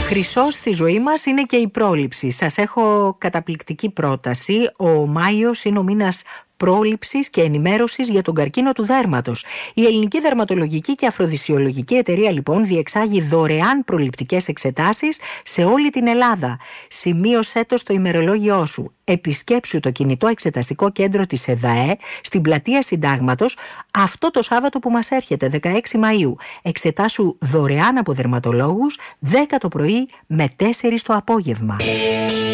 Χρυσός στη ζωή μας είναι και η πρόληψη. Σας έχω καταπληκτική πρόταση. Ο Μάιος είναι ο μήνας πρόληψης και ενημέρωσης για τον καρκίνο του δέρματος. Η Ελληνική Δερματολογική και Αφροδισιολογική Εταιρεία λοιπόν διεξάγει δωρεάν προληπτικές εξετάσεις σε όλη την Ελλάδα. Σημείωσέ το στο ημερολόγιό σου. Επισκέψου το κινητό εξεταστικό κέντρο της ΕΔΑΕ στην πλατεία Συντάγματος αυτό το Σάββατο που μας έρχεται, 16 Μαΐου. Εξετάσου δωρεάν από δερματολόγους 10 το πρωί με 4 το απόγευμα.